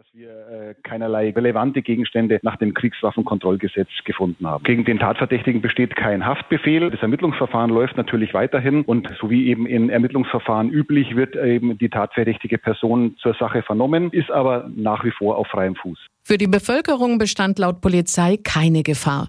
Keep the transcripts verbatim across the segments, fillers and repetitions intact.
dass wir äh, keinerlei relevante Gegenstände nach dem Kriegswaffenkontrollgesetz gefunden haben. Gegen den Tatverdächtigen besteht kein Haftbefehl. Das Ermittlungsverfahren läuft natürlich weiterhin und so wie eben in Ermittlungsverfahren üblich wird eben die tatverdächtige Person zur Sache vernommen, ist aber nach wie vor auf freiem Fuß. Für die Bevölkerung bestand laut Polizei keine Gefahr.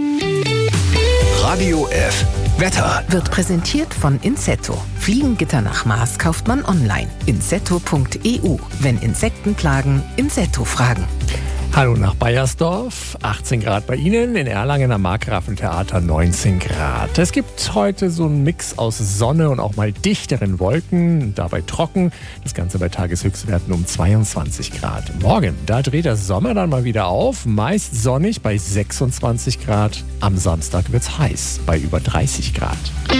Radio F. Wetter wird präsentiert von Insetto. Fliegengitter nach Maß kauft man online. insetto punkt e u. Wenn Insekten plagen, Insetto fragen. Hallo nach Baiersdorf, achtzehn Grad bei Ihnen, in Erlangen am Markgrafentheater neunzehn Grad. Es gibt heute so einen Mix aus Sonne und auch mal dichteren Wolken, dabei trocken. Das Ganze bei Tageshöchstwerten um zweiundzwanzig Grad. Morgen, da dreht der Sommer dann mal wieder auf, meist sonnig bei sechsundzwanzig Grad. Am Samstag wird's heiß bei über dreißig Grad.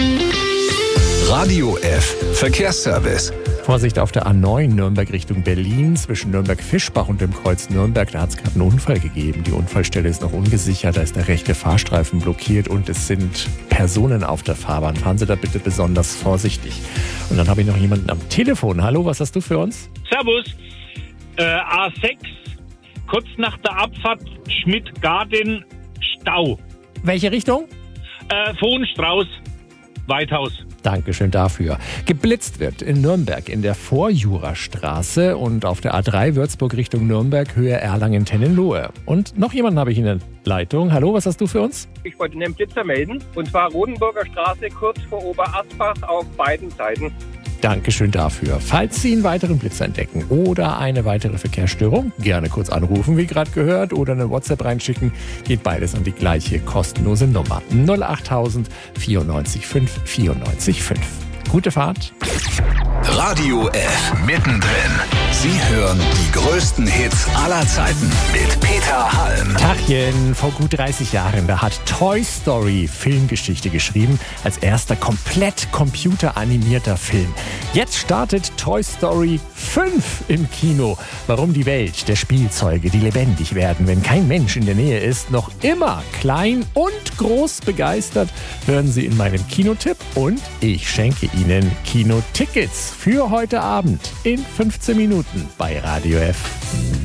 Radio F. Verkehrsservice. Vorsicht auf der A neun Nürnberg Richtung Berlin zwischen Nürnberg-Fischbach und dem Kreuz Nürnberg. Da hat es gerade einen Unfall gegeben. Die Unfallstelle ist noch ungesichert. Da ist der rechte Fahrstreifen blockiert und es sind Personen auf der Fahrbahn. Fahren Sie da bitte besonders vorsichtig. Und dann habe ich noch jemanden am Telefon. Hallo, was hast du für uns? Servus. Äh, A sechs, kurz nach der Abfahrt Schmidt-Garden, Stau. Welche Richtung? Äh, Vohn-Strauß, Weithaus. Dankeschön dafür. Geblitzt wird in Nürnberg in der Vorjurastraße und auf der A drei Würzburg Richtung Nürnberg, Höhe Erlangen-Tennenlohe. Und noch jemanden habe ich in der Leitung. Hallo, was hast du für uns? Ich wollte einen Blitzer melden, und zwar Rodenburger Straße kurz vor Oberasbach auf beiden Seiten. Dankeschön dafür. Falls Sie einen weiteren Blitz entdecken oder eine weitere Verkehrsstörung, gerne kurz anrufen, wie gerade gehört, oder eine WhatsApp reinschicken. Geht beides an die gleiche kostenlose Nummer. null acht tausend vierundneunzig fünf vierundneunzig fünf. Gute Fahrt. Radio F. Mittendrin. Sie hören die größten Hits aller Zeiten mit Peter Halm. Tachchen, vor gut dreißig Jahren, da hat Toy Story Filmgeschichte geschrieben, als erster komplett computeranimierter Film. Jetzt startet Toy Story fünf im Kino. Warum die Welt der Spielzeuge, die lebendig werden, wenn kein Mensch in der Nähe ist, noch immer klein und groß begeistert, hören Sie in meinem Kinotipp, und ich schenke Ihnen Kinotickets für heute Abend in fünfzehn Minuten bei Radio F.